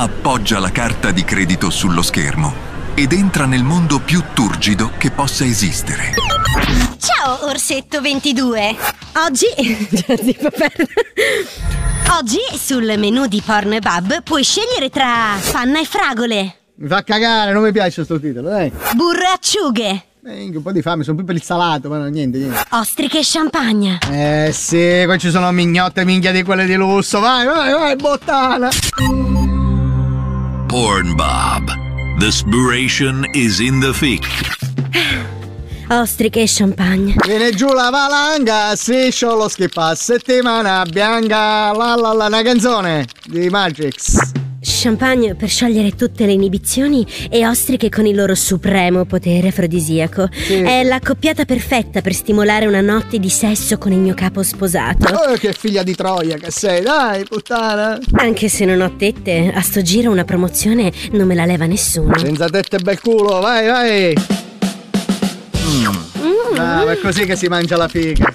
appoggia la carta di credito sullo schermo ed entra nel mondo più turgido che possa esistere. Ciao, Orsetto 22. Oggi sul menù di Pornhub puoi scegliere tra panna e fragole, Mi fa cagare, non mi piace sto titolo, dai. burro e acciughe, Un po' di fame, sono più per il salato, ma no, niente. ostriche e champagne. Sì, qua ci sono mignotte minchia di quelle di lusso. Vai, bottana. Pornhub. The inspiration is in the thick. Ostriche e champagne. Viene giù la valanga, striscio lo schippa, settimana bianca, una canzone di Matrix. Champagne per sciogliere tutte le inibizioni e ostriche con il loro supremo potere afrodisiaco. Sì. È l'accoppiata perfetta per stimolare una notte di sesso con il mio capo sposato. Oh, che figlia di Troia che sei, dai, puttana. Anche se non ho tette, a sto giro una promozione non me la leva nessuno. Senza tette e bel culo, vai. È così che si mangia la figa.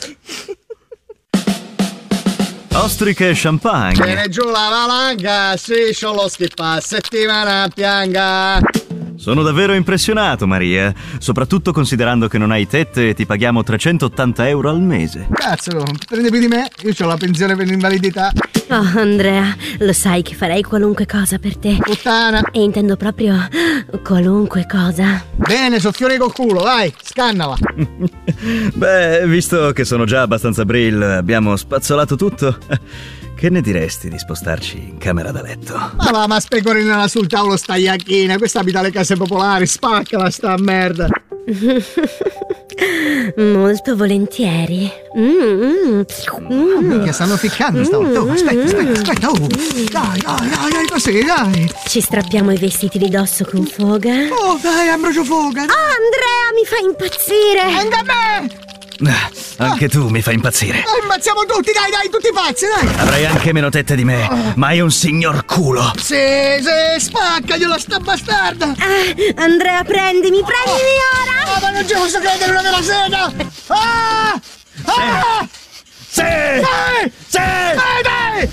Ostriche e champagne. Viene giù la valanga, striscio lo schippa, settimana bianca. Sono davvero impressionato, Maria. Soprattutto considerando che non hai tette e ti paghiamo 380 euro al mese. Cazzo, prende più di me? Io ho la pensione per l'invalidità. Oh, Andrea, lo sai che farei qualunque cosa per te. Puttana. E intendo proprio qualunque cosa. Bene, soffiore col culo, vai, scannala. Beh, visto che sono già abbastanza brill, abbiamo spazzolato tutto. Che ne diresti di spostarci in camera da letto? Ma specorinella sul tavolo sta iacchina, questa abita alle case popolari, spaccala sta merda. Molto volentieri. Che stanno ficcando stavolta. Oh, aspetta. Oh. Dai, così, dai. Ci strappiamo i vestiti di dosso con foga. Oh, dai, Ambrogio Foga. Andrea, mi fa impazzire. Anche a me. Anche tu mi fai impazzire. Ammazziamo tutti, dai, tutti pazzi, dai. Avrai anche meno tette di me, ma hai un signor culo. Sì, spaccagliela sta bastarda. Andrea, prendimi ora. Ma non ci posso credere, una della sega. Sì! Dai!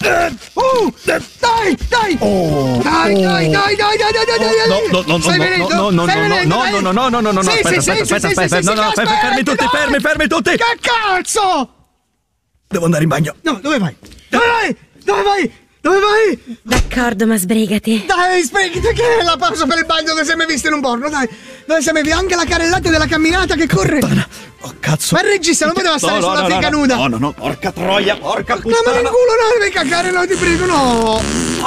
Dai! Oh! Dai! No, fermi tutti! Che cazzo? Devo andare in bagno. No, dove vai? Dove vai? D'accordo, ma sbrigati. Dai, sbrigati, che è la pausa per il bagno dove sei mai visto in un porno, dai. Dove sei mai visto anche la carrellata della camminata che corre. Oh, cazzo. Ma il regista non poteva stare sulla figa nuda. No, porca troia, porca puttana. No, ma nel culo no, devi cagare, no, ti prego, no.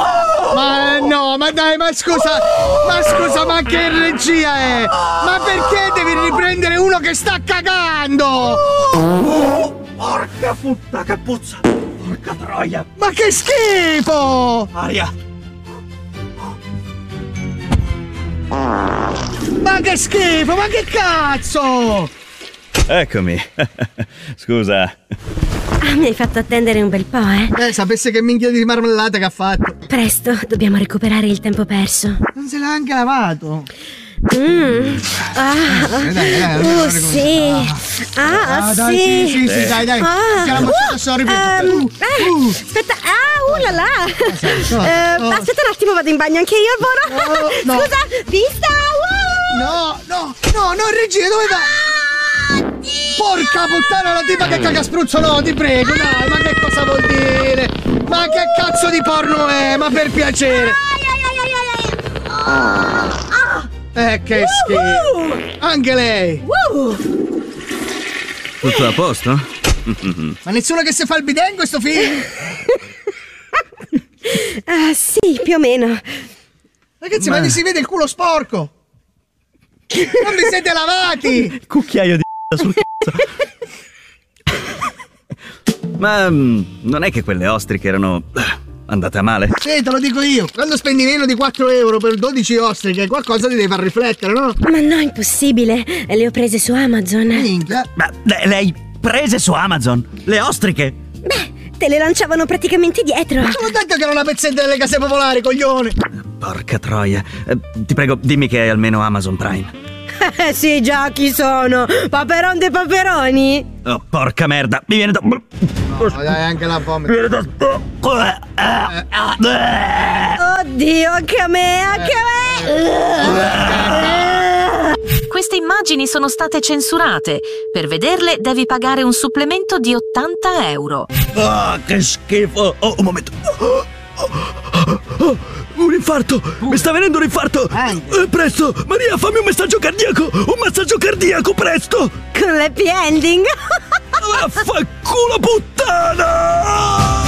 Ma dai, ma scusa, ma che regia è? Ma perché devi riprendere uno che sta cagando? Porca puttana, che puzza. Porca troia. Ma che schifo! Aria. Ma che schifo, ma che cazzo! Eccomi. Scusa. Mi hai fatto attendere un bel po', Sapesse che minchia di marmellata che ha fatto. Presto, dobbiamo recuperare il tempo perso. Non se l'ha anche lavato. Dai, sì. Dai. C'è la mozzata, sorry. Aspetta, la la. Aspetta un attimo, vado in bagno anche io, Alvaro. No. Scusa, vista. No, regia, dove va? Porca puttana, la tipa che caga spruzzo, no, ti prego, dai, ma che cosa vuol dire? Ma che cazzo di porno è? Ma per piacere. Che schifo. Anche lei. Tutto a posto? Ma nessuno che si fa il bidet in questo film? Sì, più o meno. Ragazzi, ma si vede il culo sporco. Non vi siete lavati. Cucchiaio di sul cazzo. Ma non è che quelle ostriche erano andate a male? Sì, te lo dico io. Quando spendi meno di 4 euro per 12 ostriche, qualcosa ti deve far riflettere, no? Ma no, impossibile. Le ho prese su Amazon. Minchia. Ma le hai prese su Amazon? Le ostriche? Beh, te le lanciavano praticamente dietro. Sono detto che era una pezzetta delle case popolari, coglione. Porca troia. Ti prego, dimmi che hai almeno Amazon Prime. Sì, già, chi sono? Paperon dei Paperoni? Oh, porca merda, mi viene da... No, dai, anche la fame. Oddio, Oddio, anche a me. Queste immagini sono state censurate. Per vederle devi pagare un supplemento di 80 euro. Ah, che schifo! Oh, un momento. Un infarto! Mi sta venendo un infarto! Presto! Maria, fammi un massaggio cardiaco! Un massaggio cardiaco, presto! Con l'happy ending. Vaffanculo puttana!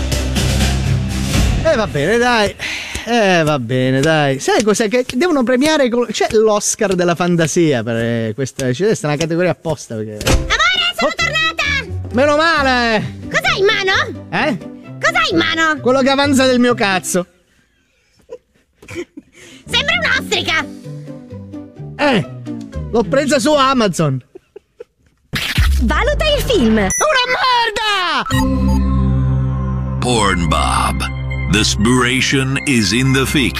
Va bene, dai. Va bene, dai. Sai cos'è? Che devono premiare. C'è l'Oscar della fantasia per questa. C'è una categoria apposta. Perché... Amore, sono tornata! Meno male! Cos'hai in mano? Cos'hai in mano? Quello che avanza del mio cazzo. Sembra un'ostrica! L'ho presa su Amazon. Valuta il film. Una merda! Pornbob. The Sburation is in the thick.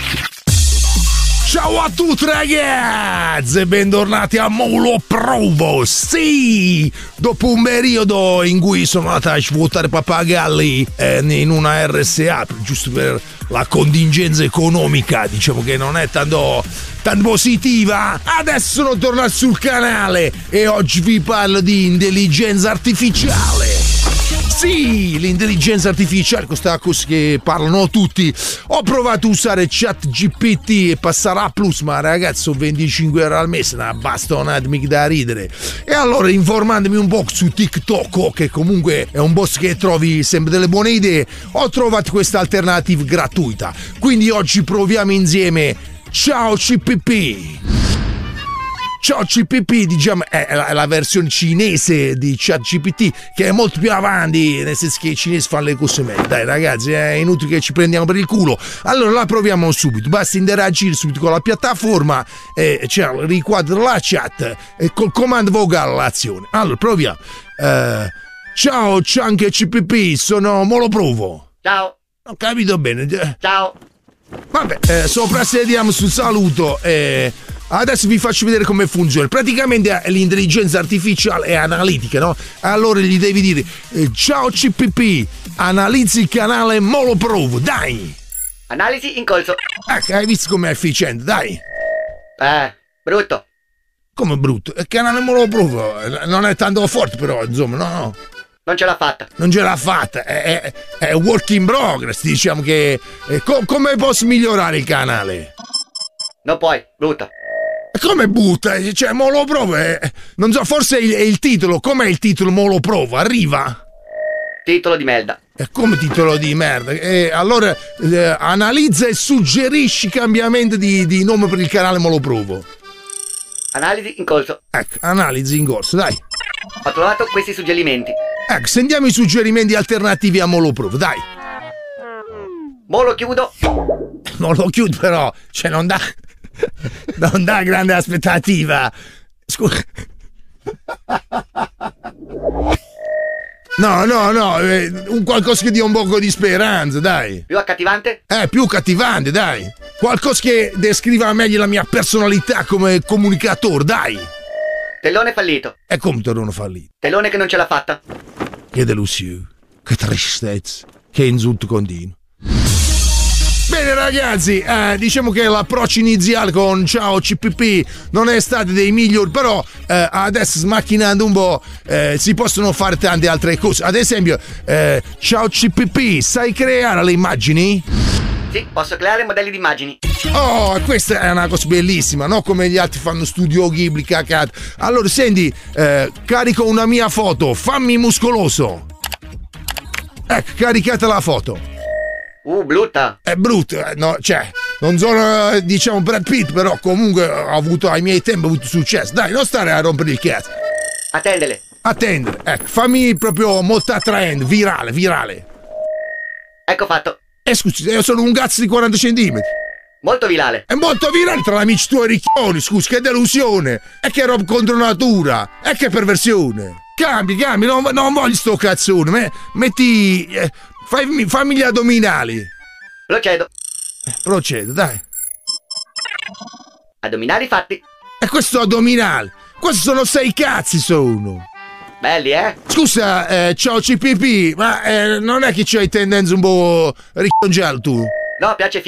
Ciao a tutti ragazzi e bentornati a Molo Provo. Sì, dopo un periodo in cui sono andato a svuotare pappagalli in una RSA, giusto per la contingenza economica, diciamo che non è tanto positiva, adesso sono tornato sul canale e oggi vi parlo di intelligenza artificiale. Sì, l'intelligenza artificiale, questa cosa che parlano tutti. Ho provato a usare ChatGPT e passare a Plus, ma ragazzi sono 25 euro al mese, una bastonata mica da ridere. E allora, informandomi un po' su TikTok, che comunque è un boss che trovi sempre delle buone idee, ho trovato questa alternativa gratuita. Quindi oggi proviamo insieme Ciao CPP. Ciao CPP, diciamo, è la versione cinese di ChatGPT, che è molto più avanti, nel senso che i cinesi fanno le cose meglio. Dai ragazzi, è inutile che ci prendiamo per il culo. Allora la proviamo subito, basta interagire subito con la piattaforma, riquadra la chat e col comando vocale l'azione. Allora proviamo. Ciao anche CPP, sono Molo Provo. Ciao. Ho capito bene. Ciao. Vabbè, sopra sediamo sul saluto e... Adesso vi faccio vedere come funziona. Praticamente l'intelligenza artificiale è analitica, no? Allora gli devi dire ciao CPP, analizzi il canale Molo Provo, dai! Analisi in corso. Ecco, hai visto com'è efficiente, dai! Brutto. Come brutto? Il canale Molo Provo non è tanto forte però, insomma, no. Non ce l'ha fatta. Non ce l'ha fatta, è work in progress, diciamo che... come posso migliorare il canale? Non puoi, brutto. Come butta? Cioè, Molo Provo non so, forse è il titolo. Com'è il titolo Molo Provo? Arriva? Titolo di merda. Come titolo di merda? Allora, analizza e suggerisci cambiamento di nome per il canale Molo Provo. Analisi in corso. Ecco, analisi in corso, dai. Ho trovato questi suggerimenti. Ecco, sentiamo i suggerimenti alternativi a Molo Provo, dai. Molo chiudo. Non lo chiudo però, cioè non dà grande aspettativa. Scusa. No, un qualcosa che dia un poco di speranza, dai. Più accattivante? Più cattivante, dai. Qualcosa che descriva meglio la mia personalità come comunicatore, dai. Telone fallito. E come telone fallito? Telone che non ce l'ha fatta. Che delusione, che tristezza, che insulto continuo. Bene ragazzi, diciamo che l'approccio iniziale con Ciao CPP non è stato dei migliori, però adesso smacchinando un po' si possono fare tante altre cose. Ad esempio, Ciao CPP, sai creare le immagini? Sì, posso creare modelli di immagini. Oh, questa è una cosa bellissima, no? Come gli altri fanno Studio Ghibli, cacate. Allora senti, carico una mia foto, fammi muscoloso. Ecco, caricate la foto. Brutta. È brutta, no, cioè, non sono, diciamo, Brad Pitt, però comunque ho avuto, ai miei tempi, ho avuto successo. Dai, non stare a rompere il cazzo. Attendere. Ecco, fammi proprio molto attraente, virale. Ecco fatto. Scusi, io sono un cazzo di 40 centimetri. Molto virale. È molto virale tra amici tuoi ricchioni, scusi, che delusione. E che roba contro natura. E che perversione. Cambi, non voglio sto cazzone. Metti... fammi gli addominali. Procedo, dai. Addominali fatti. E questo addominale? Questi sono 6 cazzi sono. Belli, Scusa, ciao CPP, ma non è che c'hai tendenza un po' riccongiato tu? No, piace fica.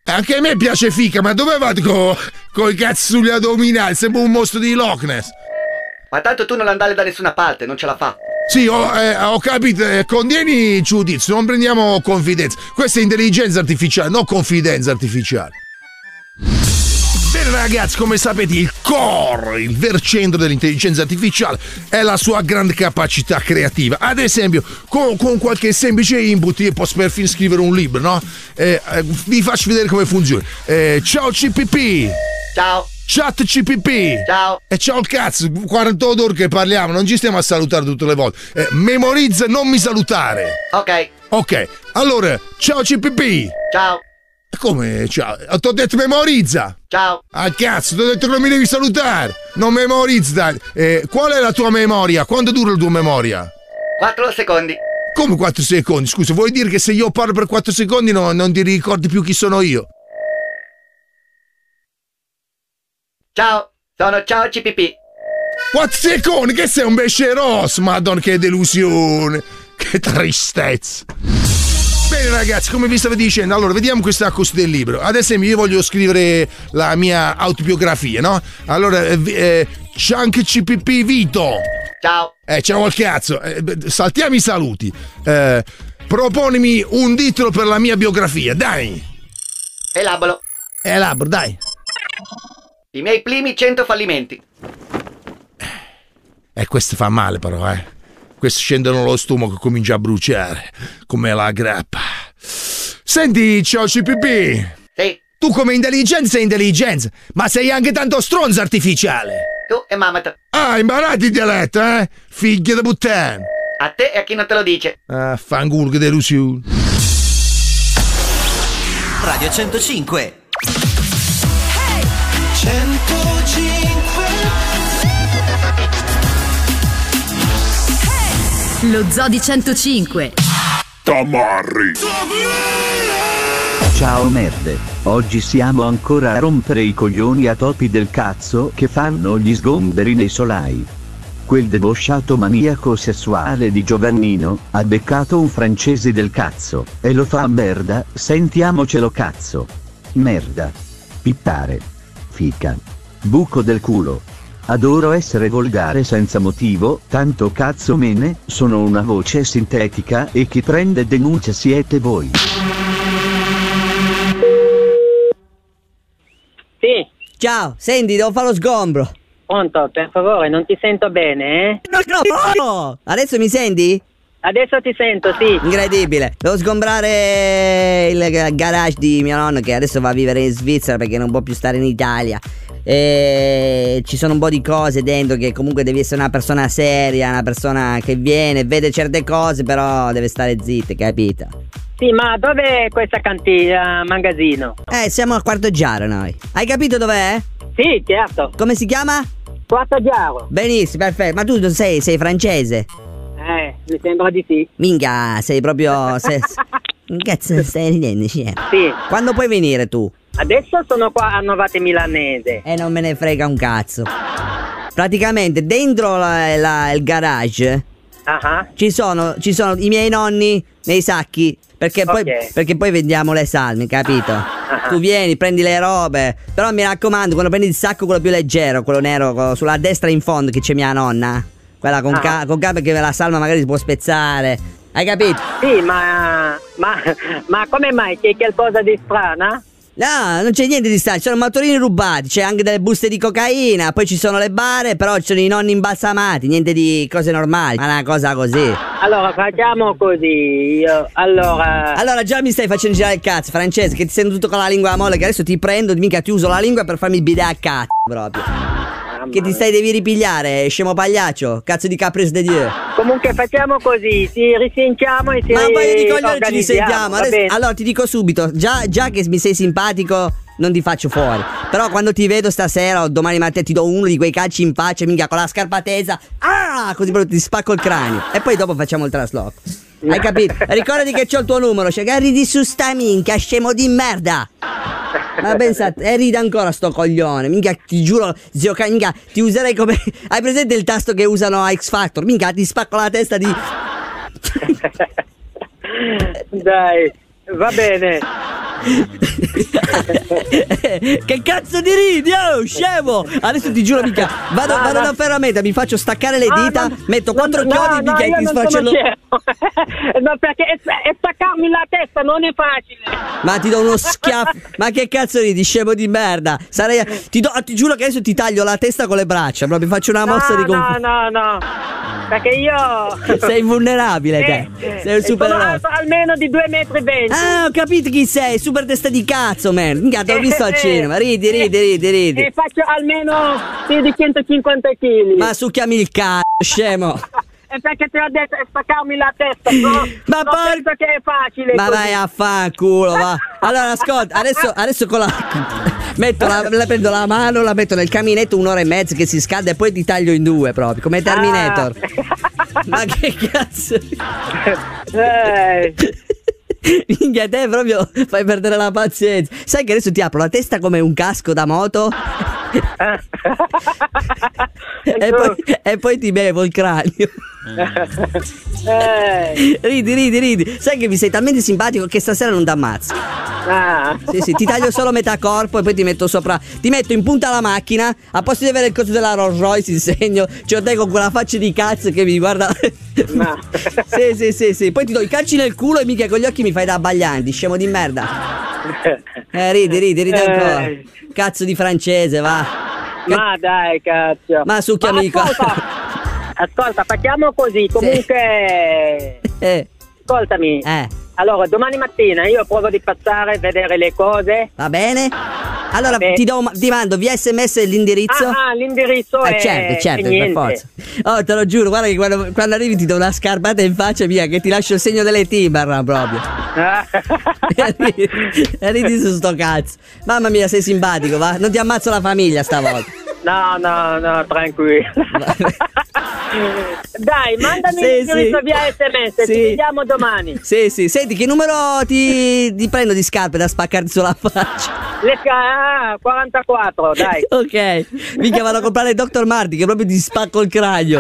Anche a me piace fica, ma dove vado con i cazzi sugli addominali? Sembra un mostro di Loch Ness. Ma tanto tu non andare da nessuna parte, non ce la fa. Sì, ho capito, contieni giudizio, non prendiamo confidenza. Questa è intelligenza artificiale, non confidenza artificiale. Bene ragazzi, come sapete il core, il vero centro dell'intelligenza artificiale è la sua grande capacità creativa. Ad esempio, con qualche semplice input io posso perfino scrivere un libro, no? Vi faccio vedere come funziona. Ciao CPP! Ciao! Chat CPP! Ciao! E ciao il cazzo, 48 ore che parliamo, non ci stiamo a salutare tutte le volte. Memorizza, non mi salutare. Ok, allora, ciao CPP! Ciao! Come ciao? Ti ho detto memorizza! Ciao! Ah cazzo, ti ho detto che non mi devi salutare! Non memorizza! Qual è la tua memoria? Quanto dura la tua memoria? 4 secondi. Come 4 secondi? Scusa, vuoi dire che se io parlo per 4 secondi non ti ricordi più chi sono io? Ciao, sono Ciao CPP. 4 secondi? Che sei un pesce rosso? Madonna, che delusione! Che tristezza! Bene ragazzi, come vi stavo dicendo, allora vediamo questa cosa del libro. Ad esempio io voglio scrivere la mia autobiografia, no? Allora, Chunk CPP Vito. Ciao. Ciao al cazzo. Saltiamo i saluti. Proponimi un titolo per la mia biografia, dai. Elaboro, dai. i miei primi 100 fallimenti. Questo fa male però, Questo scende nello stomaco e comincia a bruciare, come la grappa. Senti, ciao CPP. Sì. Tu come intelligenza sei intelligenza, ma sei anche tanto stronzo artificiale. Tu e Mamat. Ah, imparati il dialetto, Figlia di puttana. A te e a chi non te lo dice. Ah, fanculo, che delusione. Radio 105. 105. Lo Zoo di 105. Tamarri. Ciao merde, oggi siamo ancora a rompere i coglioni a topi del cazzo che fanno gli sgomberi nei solai. Quel debosciato maniaco sessuale di Giovannino ha beccato un francese del cazzo e lo fa a merda, sentiamocelo cazzo. Merda. Pippare. Fica. Buco del culo. Adoro essere volgare senza motivo, tanto cazzo me ne, sono una voce sintetica e chi prende denuncia siete voi. Sì. Ciao, senti, devo fare lo sgombro. Pronto, per favore, non ti sento bene, No! Adesso mi senti? Adesso ti sento, sì. Incredibile. Devo sgombrare il garage di mio nonno che adesso va a vivere in Svizzera perché non può più stare in Italia. E ci sono un po' di cose dentro che comunque devi essere una persona seria, una persona che viene, vede certe cose, però deve stare zitta, capito? Sì, ma dov'è questa cantina, magazzino? Siamo a Quarto Giaro noi. Hai capito dov'è? Sì, certo. Come si chiama? Quarto Giaro. Benissimo, perfetto. Ma tu sei francese? Mi sembra di sì. Minchia, sei proprio... Cazzo, stai ridendo, Sì. Quando puoi venire tu? Adesso sono qua a Novate Milanese. Non me ne frega un cazzo. Praticamente dentro il garage ci sono i miei nonni nei sacchi. Perché poi vendiamo le salme, capito? Tu vieni, prendi le robe. Però mi raccomando, quando prendi il sacco quello più leggero, quello nero, sulla destra in fondo che c'è mia nonna. Quella con K, perché la salma magari si può spezzare. Hai capito? Sì, ma come mai? C'è qualcosa di strano? No, non c'è niente di strano, ci sono motorini rubati, c'è anche delle buste di cocaina, poi ci sono le bare, però ci sono i nonni imbalsamati, niente di cose normali, ma una cosa così. Allora facciamo così, Allora già mi stai facendo girare il cazzo, francese, che ti sento tutto con la lingua a molle, che adesso ti prendo, mica ti uso la lingua per farmi bidare a cazzo proprio. Che devi ripigliare, scemo pagliaccio, cazzo di caprice de Dieu. Comunque facciamo così, ci risentiamo e ma un paio di coglioni ci risentiamo. Allora ti dico subito, già che mi sei simpatico non ti faccio fuori. Però quando ti vedo stasera o domani mattina ti do uno di quei calci in faccia, minchia, con la scarpa tesa. Così proprio ti spacco il cranio. E poi dopo facciamo il trasloco. Hai capito? Ricordati che c'ho il tuo numero, cioè ridi su sta minchia, scemo di merda. Ma pensate, e ride ancora sto coglione. Minchia, ti giuro, zio, minchia, ti userei come... Hai presente il tasto che usano a X Factor? Minchia, ti spacco la testa di... Dai, Va bene. Che cazzo di ridi, oh, scemo! Adesso ti giuro, mica vado da ferramenta, mi faccio staccare le dita, metto 4 chiodi, mica ti sfracello. No, perché staccarmi la testa non è facile. Ma ti do uno schiaffo. Ma che cazzo ridi, scemo di merda? Ti giuro che adesso ti taglio la testa con le braccia, proprio faccio una mossa di confusione. No. Perché io sei invulnerabile, te. Sei un supereroe. Sono alto almeno di 2,20 metri. Ah, ho capito chi sei, super testa di cazzo, man. Mica t'ho visto al cinema. Ridi. E faccio almeno più di 150 kg. Ma succhiami il cazzo, scemo. E perché ti ho detto staccarmi la testa, no? Ma penso che è facile. Ma così. vai a fanculo, va. Allora ascolta, adesso con la prendo la mano, la metto nel caminetto 1 ora e mezza che si scalda e poi ti taglio in 2 proprio, come Terminator. Ma che cazzo? Minchia, te proprio fai perdere la pazienza. Sai che adesso ti apro la testa come un casco da moto e poi ti bevo il cranio. Ridi. Sai che mi sei talmente simpatico che stasera non t'ammazzo. Sì, ti taglio solo metà corpo e poi ti metto sopra. Ti metto in punta alla macchina. A posto di avere il coso della Rolls Royce in segno, c'ho te con quella faccia di cazzo che mi guarda. Sì. Poi ti do i calci nel culo e mica con gli occhi mi fai da abbaglianti, scemo di merda. Ridi ancora. Cazzo di francese, va. Ma dai, cazzo. Ma succhia amico. Ascolta, facciamo così. Comunque ascoltami. Allora, domani mattina io provo di passare a vedere le cose. Va bene? Allora ti mando via SMS l'indirizzo. L'indirizzo è certo, niente. per forza. Oh, te lo giuro, guarda che quando arrivi ti do una scarpata in faccia mia che ti lascio il segno delle Timberland proprio. Ridi su sto cazzo. Mamma mia, sei simpatico, va? Non ti ammazzo la famiglia stavolta. No, tranquillo. Dai, mandami l'indirizzo via SMS, ci vediamo domani. Sì, senti, che numero ti prendo di scarpe da spaccarti sulla faccia? 44, dai. Ok, mica vado a comprare il Dr. Marti che proprio ti spacco il cranio.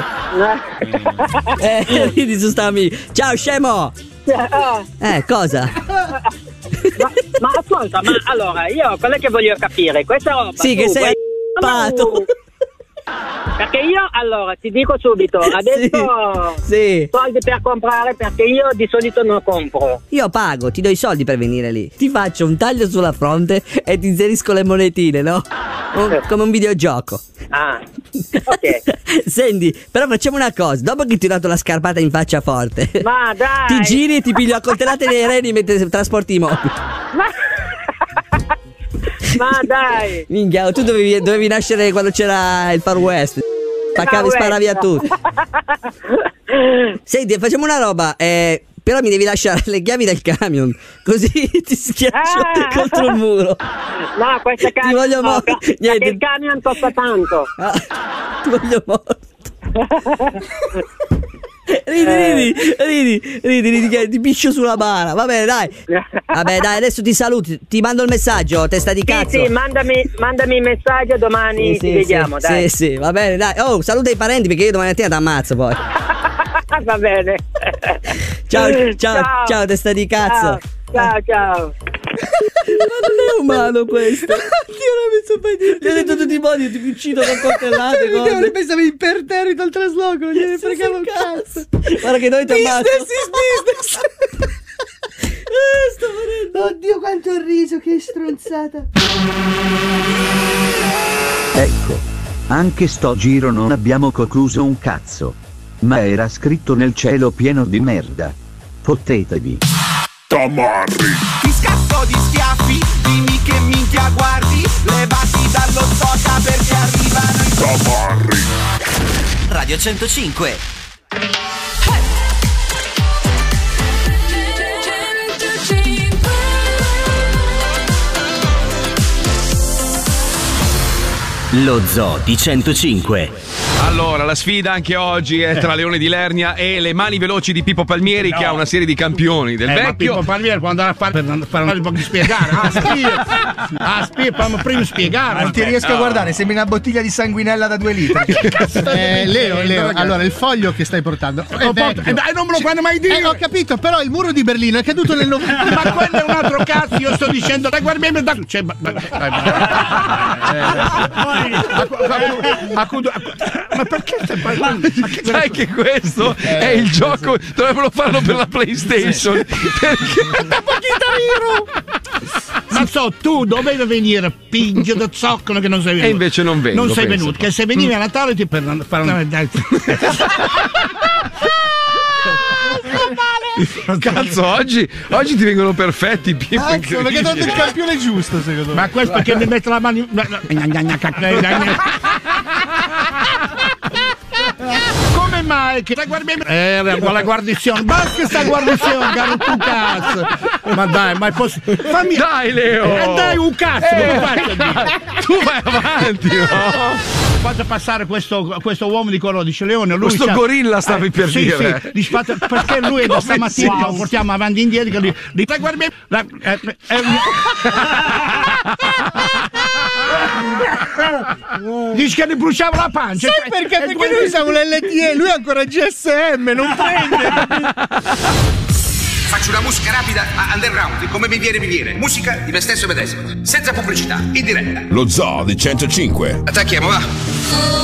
Ridi su sta amica. Ciao scemo. Cosa? Ma ascolta, ma allora io quello che voglio capire, questa roba. Sì, che sei pato. Perché io allora ti dico subito, adesso soldi per comprare, perché io di solito non compro. Io pago, ti do i soldi per venire lì. Ti faccio un taglio sulla fronte e ti inserisco le monetine, no? Come un videogioco. Ok. Senti, però facciamo una cosa, dopo che ti ho dato la scarpata in faccia forte, ma dai, ti giri e ti piglio a coltellate nei reni mentre trasporti i mobili. Ma dai! Minchia, tu dovevi nascere quando c'era il Far West. Sparavi a tutti. Senti, facciamo una roba, però mi devi lasciare le chiavi del camion, così ti schiaccio contro il muro. No, questo camion ti voglio morto. Niente. Il camion costa tanto. Ti voglio morto. Ridi, ti piscio sulla bara. Va bene, dai. Vabbè, dai, adesso ti saluti. Ti mando il messaggio, testa di cazzo. Sì, mandami il messaggio, domani ci vediamo, dai. Sì, va bene, dai. Oh, saluta i parenti perché io domani mattina ti ammazzo poi. Va bene. Ciao, testa di cazzo. Ciao. Ma non è umano questo. Io non mi so mai dire. Ti ho detto tutti i modi, io ti uccido con coltellate. Io pensavo imperterrito al trasloco, gliene fregavo un cazzo. Guarda che noi ti ammazzo. Business. Sto morendo. Oddio quanto ho riso, che stronzata. Ecco, anche sto giro non abbiamo concluso un cazzo. Ma era scritto nel cielo pieno di merda. Fottetevi. Tamarri. Ti scappo di schiaffi, dimmi che minchia guardi, levati dallo soca perché arrivano i Tamarri. Radio 105. Lo Zoo di 105. Allora, la sfida anche oggi è tra Leone di Lernia e le mani veloci di Pippo Palmieri, che ha una serie di campioni del vecchio. Ma Pippo Palmieri può andare a fare per fare un po' di spiegare. Prima spiegare. Non ti riesco a guardare, sembri una bottiglia di sanguinella da 2 litri. Leo, allora il foglio che stai portando è vecchio. Non me lo fanno mai dire. Ho capito, però il muro di Berlino è caduto nel 90. Ma quello è un altro cazzo, io sto dicendo, guardiamo da. Ma perché stai parlando? Sai che questo è il gioco, dovrebbero farlo per la PlayStation. Ma tu dovevi venire, pingio da zoccolo che non sei venuto. E invece non vengo. Non sei venuto, che se venivi a Natale ti per fare una. Cazzo, oggi ti vengono perfetti, Pippo. Perché hai dato il campione giusto, secondo me. Ma questo perché mi mette la mano. Come mai che la guarnizione, basta sta guarnizione, caro tu cazzo. Ma dai, ma è possibile? Dai, Leo! Dai un cazzo, come faccio a dire? Tu vai avanti, no? Fate passare questo uomo di colore, dice Leone. Lui questo gorilla stavi per dire. Sì, perché lui è da stamattina, lo portiamo avanti e indietro. Dici che ne bruciava la pancia. Sai perché? Perché noi siamo l'LTE, lui è ancora GSM, non prende. Faccio una musica rapida a underground, come mi viene. Musica di me stesso medesimo, senza pubblicità, in diretta. Lo Zoo di 105. Attacchiamo, va.